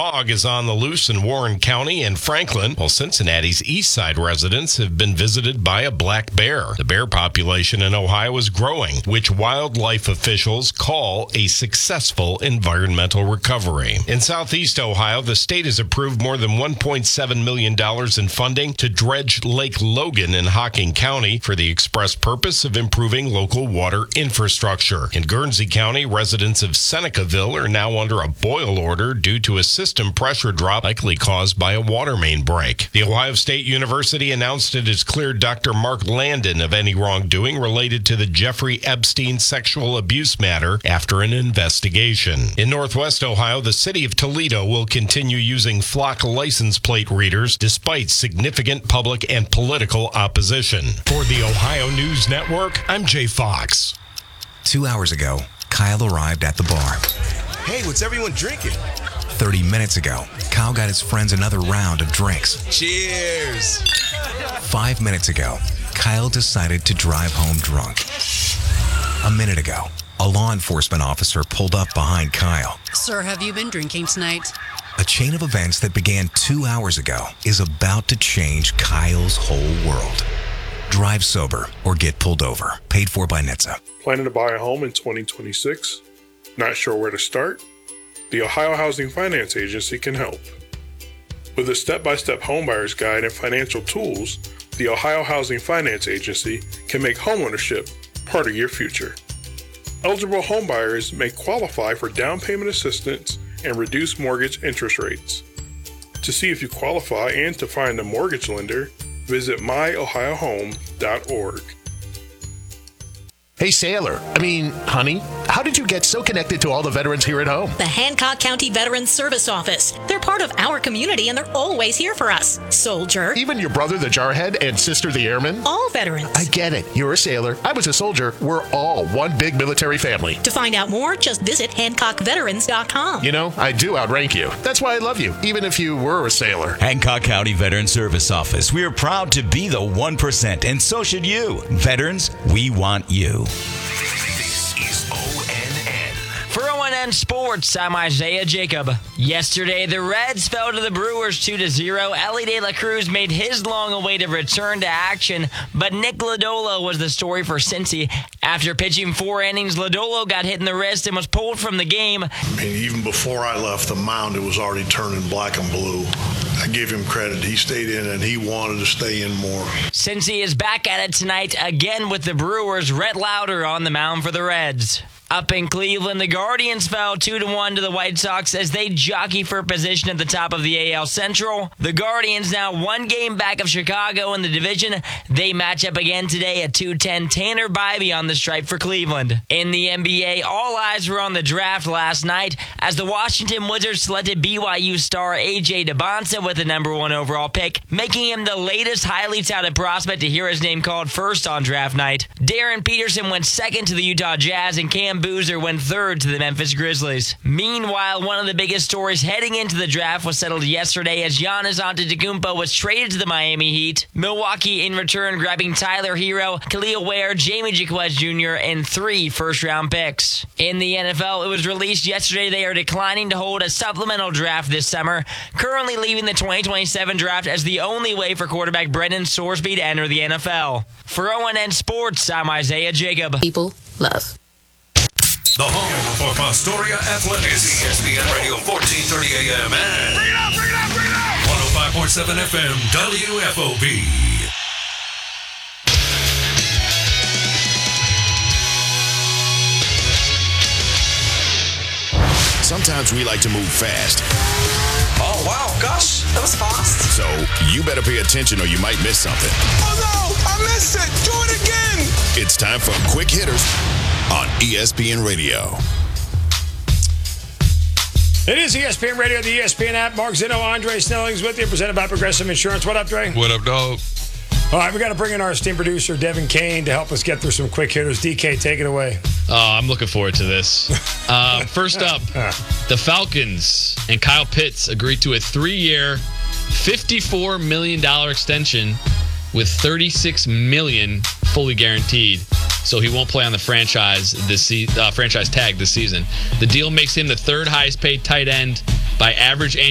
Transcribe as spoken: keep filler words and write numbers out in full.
hog is on the loose in Warren County and Franklin, while Cincinnati's east side residents have been visited by a black bear. The bear population in Ohio is growing, which wildlife officials call a successful environmental recovery. In southeast Ohio, the state has approved more than one point seven million dollars in funding to dredge Lake Logan in Hocking County for the express purpose of improving local water infrastructure. In Guernsey County, residents of Senecaville are now under a boil order due to a system pressure drop likely caused by a water main break. The Ohio State University announced it has cleared Doctor Mark Landon of any wrongdoing related to the Jeffrey Epstein sexual abuse matter after an investigation. In Northwest Ohio, the city of Toledo will continue using Flock license plate readers despite significant public and political opposition. For the Ohio News Network, I'm Jay Fox. Two hours ago, Kyle arrived at the bar. Hey, what's everyone drinking? thirty minutes ago, Kyle got his friends another round of drinks. Cheers! Five minutes ago, Kyle decided to drive home drunk. A minute ago, a law enforcement officer pulled up behind Kyle. Sir, have you been drinking tonight? A chain of events that began two hours ago is about to change Kyle's whole world. Drive sober or get pulled over. Paid for by N H T S A. Planning to buy a home in twenty twenty-six? Not sure where to start? The Ohio Housing Finance Agency can help. With a step-by-step homebuyer's guide and financial tools, the Ohio Housing Finance Agency can make homeownership part of your future. Eligible homebuyers may qualify for down payment assistance and reduced mortgage interest rates. To see if you qualify and to find a mortgage lender, visit my ohio home dot org. Hey, Sailor, I mean, honey, how did you get so connected to all the veterans here at home? The Hancock County Veterans Service Office. They're part of our community and they're always here for us. Soldier. Even your brother, the Jarhead, and sister, the Airman? All veterans. I get it. You're a sailor. I was a soldier. We're all one big military family. To find out more, just visit hancock veterans dot com. You know, I do outrank you. That's why I love you, even if you were a sailor. Hancock County Veterans Service Office. We are proud to be the one percent, and so should you. Veterans, we want you. This is O N N. For O N N Sports, I'm Isaiah Jacob. Yesterday, the Reds fell to the Brewers two to zero. Ellie De La Cruz made his long-awaited return to action, but Nick Lodolo was the story for Cincy. After pitching four innings, Lodolo got hit in the wrist and was pulled from the game. I mean, even before I left the mound, it was already turning black and blue. I give him credit. He stayed in, and he wanted to stay in more. Cincy is back at it tonight, again with the Brewers. Rhett Lauder on the mound for the Reds. Up in Cleveland, the Guardians fell two to one to the White Sox as they jockey for position at the top of the A L Central. The Guardians now one game back of Chicago in the division. They match up again today at two ten. Tanner Bybee on the stripe for Cleveland. In the N B A, all eyes were on the draft last night as the Washington Wizards selected B Y U star A J Debonsa with the number one overall pick, making him the latest highly touted prospect to hear his name called first on draft night. Darren Peterson went second to the Utah Jazz, and Cam Boozer went third to the Memphis Grizzlies. Meanwhile, one of the biggest stories heading into the draft was settled yesterday as Giannis Antetokounmpo was traded to the Miami Heat. Milwaukee, in return, grabbing Tyler Hero, Khalil Ware, Jamie Jaquez Junior, and three first-round picks. In the N F L, it was released yesterday they are declining to hold a supplemental draft this summer, currently leaving the twenty twenty-seven draft as the only way for quarterback Brendan Sorsby to enter the N F L. For O N N Sports, I'm Isaiah Jacob. People love. The home for Pastoria Athletics. E S P N Radio, fourteen thirty A M and bring it up, bring it up, bring it up. one oh five point seven F M W F O B. Sometimes we like to move fast. Oh, wow, gosh, that was fast. So you better pay attention or you might miss something. Oh, no, I missed it. Do it again. It's time for Quick Hitters on E S P N Radio. It is E S P N Radio, the E S P N app. Mark Zinno, Andre Snelling's with you, presented by Progressive Insurance. What up, Dre? What up, dog? All right, we got to bring in our esteemed producer, Devin Kane, to help us get through some quick hitters. D K, take it away. Oh, I'm looking forward to this. Uh, first up, the Falcons and Kyle Pitts agreed to a three-year, fifty-four million dollars extension with thirty-six million dollars fully guaranteed. So he won't play on the franchise this se- uh, franchise tag this season. The deal makes him the third highest paid tight end by average annual